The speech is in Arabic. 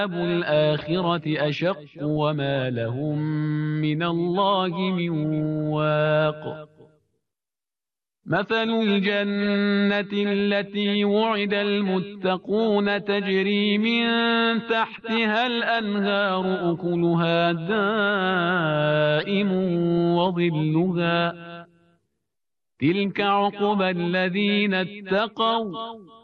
الآخرة أشق وما لهم من الله من واق. مثل الجنة التي وعد المتقون تجري من تحتها الأنهار أكلها دائم وظلها تلك عقبى الذين اتقوا